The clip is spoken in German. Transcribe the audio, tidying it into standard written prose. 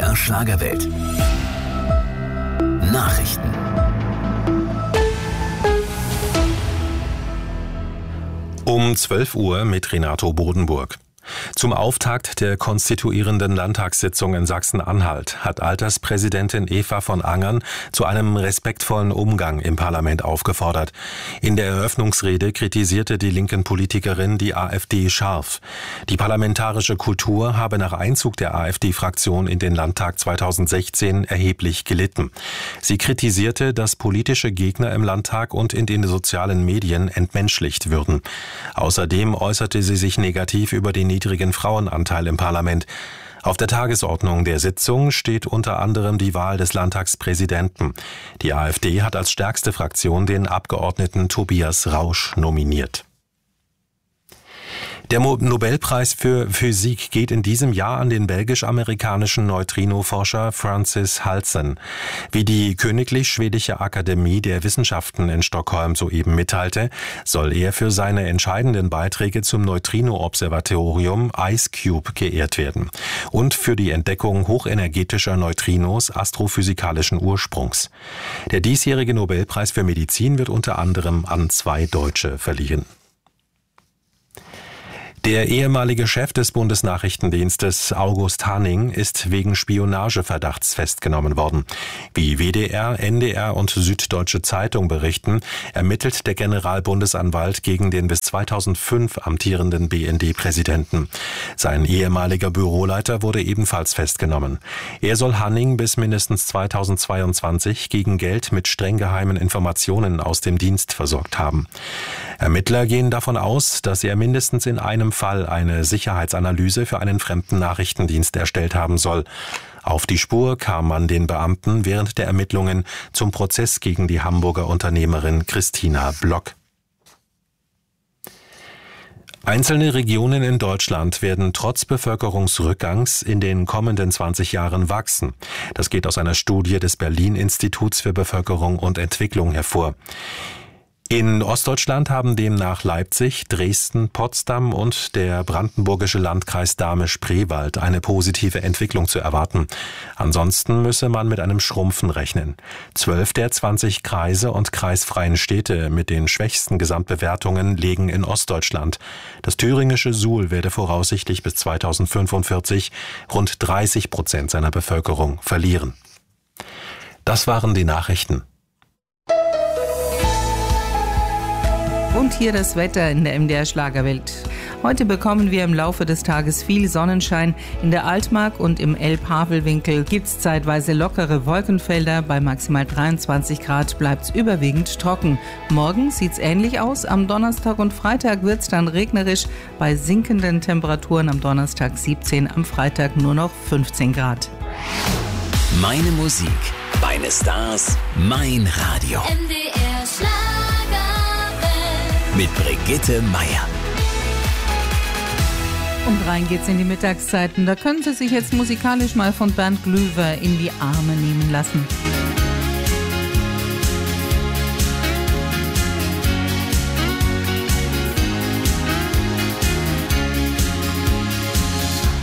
MDR Schlagerwelt. Nachrichten. Um 12 Uhr mit Renato Bodenburg. Zum Auftakt der konstituierenden Landtagssitzung in Sachsen-Anhalt hat Alterspräsidentin Eva von Angern zu einem respektvollen Umgang im Parlament aufgefordert. In der Eröffnungsrede kritisierte die linken Politikerin die AfD scharf. Die parlamentarische Kultur habe nach Einzug der AfD-Fraktion in den Landtag 2016 erheblich gelitten. Sie kritisierte, dass politische Gegner im Landtag und in den sozialen Medien entmenschlicht würden. Außerdem äußerte sie sich negativ über den niedrigen Frauenanteil im Parlament. Auf der Tagesordnung der Sitzung steht unter anderem die Wahl des Landtagspräsidenten. Die AfD hat als stärkste Fraktion den Abgeordneten Tobias Rausch nominiert. Der Nobelpreis für Physik geht in diesem Jahr an den belgisch-amerikanischen Neutrino-Forscher Francis Halsen. Wie die Königlich Schwedische Akademie der Wissenschaften in Stockholm soeben mitteilte, soll er für seine entscheidenden Beiträge zum Neutrino-Observatorium IceCube geehrt werden und für die Entdeckung hochenergetischer Neutrinos astrophysikalischen Ursprungs. Der diesjährige Nobelpreis für Medizin wird unter anderem an 2 Deutsche verliehen. Der ehemalige Chef des Bundesnachrichtendienstes August Hanning ist wegen Spionageverdachts festgenommen worden. Wie WDR, NDR und Süddeutsche Zeitung berichten, ermittelt der Generalbundesanwalt gegen den bis 2005 amtierenden BND-Präsidenten. Sein ehemaliger Büroleiter wurde ebenfalls festgenommen. Er soll Hanning bis mindestens 2022 gegen Geld mit streng geheimen Informationen aus dem Dienst versorgt haben. Ermittler gehen davon aus, dass er mindestens in einem Fall eine Sicherheitsanalyse für einen fremden Nachrichtendienst erstellt haben soll. Auf die Spur kam man den Beamten während der Ermittlungen zum Prozess gegen die Hamburger Unternehmerin Christina Block. Einzelne Regionen in Deutschland werden trotz Bevölkerungsrückgangs in den kommenden 20 Jahren wachsen. Das geht aus einer Studie des Berlin-Instituts für Bevölkerung und Entwicklung hervor. In Ostdeutschland haben demnach Leipzig, Dresden, Potsdam und der brandenburgische Landkreis Dahme-Spreewald eine positive Entwicklung zu erwarten. Ansonsten müsse man mit einem Schrumpfen rechnen. 12 der 20 Kreise und kreisfreien Städte mit den schwächsten Gesamtbewertungen liegen in Ostdeutschland. Das thüringische Suhl werde voraussichtlich bis 2045 rund 30% seiner Bevölkerung verlieren. Das waren die Nachrichten. Und hier das Wetter in der MDR Schlagerwelt. Heute bekommen wir im Laufe des Tages viel Sonnenschein. In der Altmark und im Elb-Havel-Winkel gibt es zeitweise lockere Wolkenfelder. Bei maximal 23 Grad bleibt es überwiegend trocken. Morgen sieht es ähnlich aus. Am Donnerstag und Freitag wird es dann regnerisch. Bei sinkenden Temperaturen am Donnerstag 17, am Freitag nur noch 15 Grad. Meine Musik, meine Stars, mein Radio. MDR Schlagerwelt. Mit Brigitte Meier. Und rein geht's in die Mittagszeiten. Da können Sie sich jetzt musikalisch mal von Bernd Glüwer in die Arme nehmen lassen.